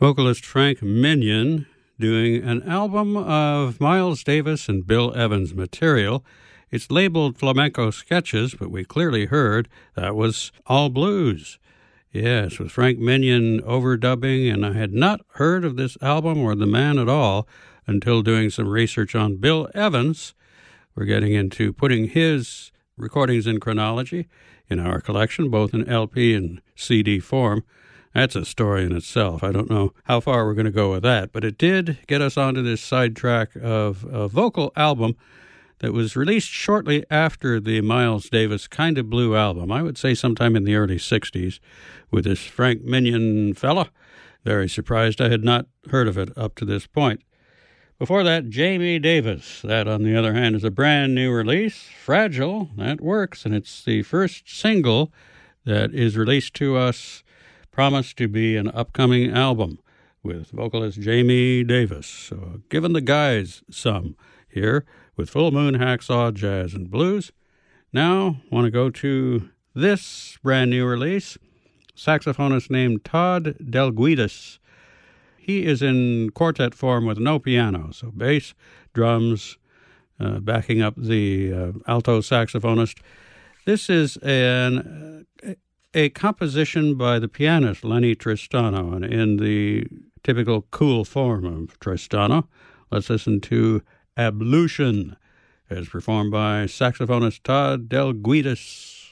Vocalist Frank Minion doing an album of Miles Davis and Bill Evans material. It's labeled Flamenco Sketches, but we clearly heard that was all blues. Yes, with Frank Minion overdubbing, and I had not heard of this album or the man at all until doing some research on Bill Evans. We're getting into putting his recordings in chronology in our collection, both in LP and CD form. That's a story in itself. I don't know how far we're going to go with that, but it did get us onto this sidetrack of a vocal album that was released shortly after the Miles Davis Kinda Blue album. I would say sometime in the early 60s with this Frank Minion fella. Very surprised I had not heard of it up to this point. Before that, Jamie Davis. That, on the other hand, is a brand new release. Fragile, that works, and it's the first single that is released to us, promised to be an upcoming album with vocalist Jamie Davis. So giving the guys some here with Full Moon Hacksaw Jazz and Blues. Now, want to go to this brand new release. Saxophonist named Todd Delguidas. He is in quartet form with no piano, so bass, drums, backing up the alto saxophonist. This is a composition by the pianist Lenny Tristano, and in the typical cool form of Tristano. Let's listen to Ablution, as performed by saxophonist Todd Delguidas.